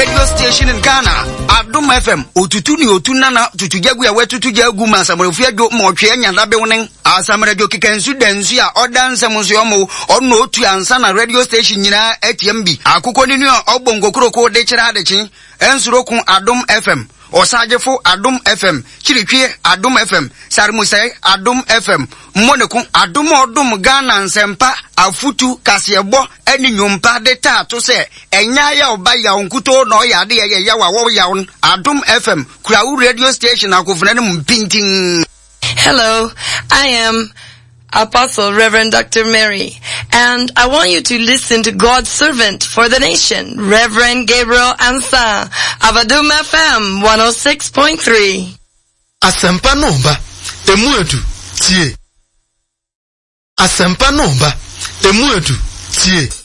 radio station in Ghana. Adum FM. Otutu ni otunana tutujagu ya wetutu jagu masamrefia do motwe nyanda be wonen. Asamre do kikansu densu ya odanse musomo ono otu ansa na radio station nyina ATMB. Akukọ ni nu obongo kroko de kira adechi. Ensurokun Adum FM. Osajefo Adum FM, Chirikwe Adum FM, Sarmusai Adum FM, Monekun Adum Odum Ghana Nsempa, Afutu Kasiebo, eni nyumpa de to se, enya ya oba ya unkuto no ya de ya wa ya on Adum FM, Krawu radio station akufune mpinting. Hello, I am Apostle Reverend Dr. Mary, and I want you to listen to God's servant for the nation, Reverend Gabriel Ansa, of Adum FM 106.3. Asempa nomba, temuetu, tie. Asempa nomba, temuetu, tie.